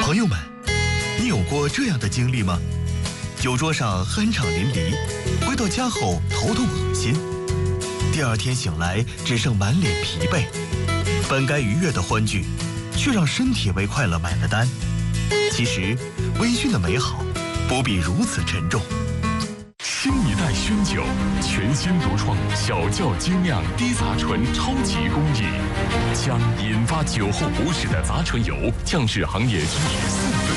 朋友们，你有过这样的经历吗？酒桌上酣畅淋漓，回到家后头痛恶心，第二天醒来只剩满脸疲惫，本该愉悦的欢聚，却让身体为快乐买了单。其实，微醺的美好不必如此沉重。 新一代熏酒，全新独创小窖精酿低杂醇超级工艺，将引发酒后不适的杂醇油降至行业居4